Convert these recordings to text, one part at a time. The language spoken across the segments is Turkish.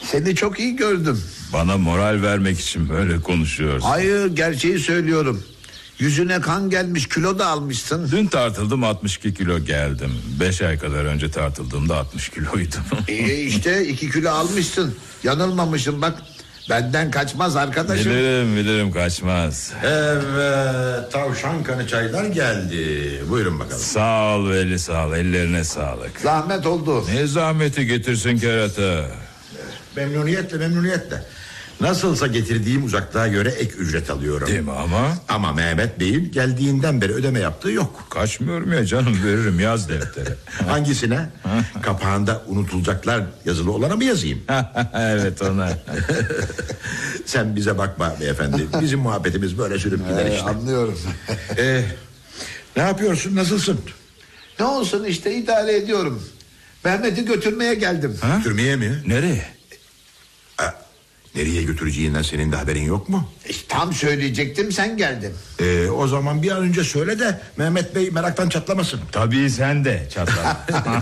Seni çok iyi gördüm. Bana moral vermek için böyle konuşuyorsun. Hayır, gerçeği söylüyorum. Yüzüne kan gelmiş, kilo da almışsın. Dün tartıldım, 62 kilo geldim. 5 ay kadar önce tartıldığımda 60 kiloydum. İşte 2 kilo almışsın. Yanılmamışım bak. Benden kaçmaz arkadaşım. Bilirim kaçmaz. Evet, tavşan kanı çaylar geldi. Buyurun bakalım. Sağ ol Veli, sağ ol, ellerine sağlık. Zahmet oldu. Ne zahmeti, getirsin kerata. Memnuniyetle. Nasılsa getirdiğim uzaklığa göre ek ücret alıyorum. Değil mi ama? Ama Mehmet Bey'in geldiğinden beri ödeme yaptığı yok. Kaçmıyorum ya canım, veririm, yaz deftere. Hangisine? Kapağında unutulacaklar yazılı olana mı yazayım? Evet, ona. Sen bize bakma beyefendi. Bizim muhabbetimiz böyle sürüp gider işte. Anlıyorum. Ne yapıyorsun, nasılsın? Ne olsun işte, idare ediyorum. Mehmet'i götürmeye geldim. Götürmeye mi? Nereye? Nereye götüreceğinden senin de haberin yok mu? Tam söyleyecektim, sen geldin. O zaman bir an önce söyle de Mehmet Bey meraktan çatlamasın. Tabii sen de çatla.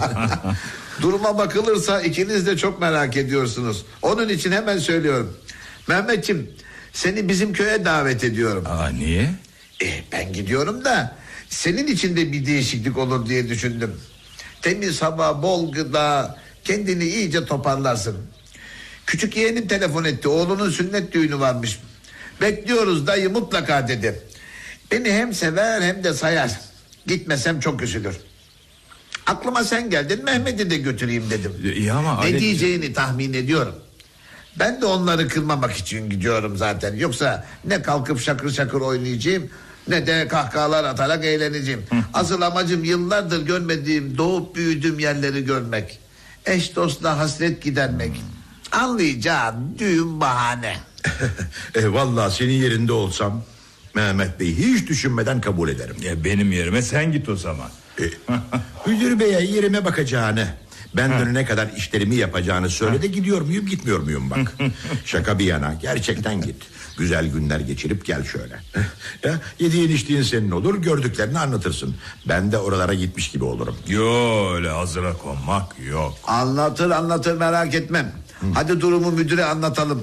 Duruma bakılırsa ikiniz de çok merak ediyorsunuz. Onun için hemen söylüyorum. Mehmetciğim, seni bizim köye davet ediyorum. Niye? Ben gidiyorum da senin için de bir değişiklik olur diye düşündüm. Temiz hava, bol gıda, kendini iyice toparlarsın. Küçük yeğenim telefon etti, oğlunun sünnet düğünü varmış. Bekliyoruz dayı mutlaka dedi. Beni hem sever hem de sayar. Gitmesem çok üzülür. Aklıma sen geldin, Mehmet'i de götüreyim dedim. İyi ama ne diyeceğini tahmin ediyorum. Ben de onları kırmamak için gidiyorum zaten. Yoksa ne kalkıp şakır şakır oynayacağım, ne de kahkahalar atarak eğleneceğim. Asıl amacım yıllardır görmediğim, doğup büyüdüğüm yerleri görmek. Eş dostla hasret gidermek. Anlayacağın düğün bahane. Vallahi senin yerinde olsam Mehmet Bey hiç düşünmeden kabul ederim. Benim yerime sen git o zaman. Müdür Bey'e yerime bakacağını, ben dönene kadar işlerimi yapacağını söyle de gidiyor muyum gitmiyor muyum bak. Şaka bir yana, gerçekten git. Güzel günler geçirip gel şöyle. Yediğin içtiğin senin olur, gördüklerini anlatırsın. Ben de oralara gitmiş gibi olurum. Yo, öyle hazıra konmak yok. Anlatır merak etmem. Hadi durumu müdüre anlatalım.